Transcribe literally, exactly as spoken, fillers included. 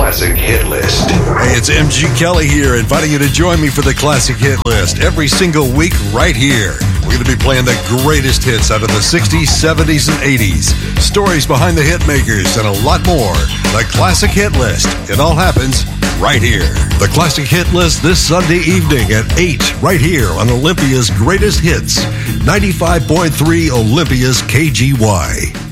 Classic Hit List. Hey, it's M G Kelly here, inviting you to join me for the Classic Hit List every single week right here. We're going to be playing the greatest hits out of the sixties, seventies, and eighties, stories behind the hit makers, and a lot more. The Classic Hit List. It all happens right here. The Classic Hit List this Sunday evening at eight, right here on Olympia's Greatest Hits, ninety-five point three Olympia's K G Y.